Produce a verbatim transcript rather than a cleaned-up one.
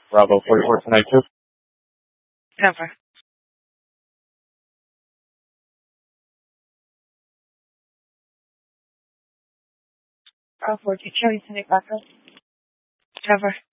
Bravo forty-four tonight two. Cover. Bravo fourteen, Charlie tonight back up. Cover.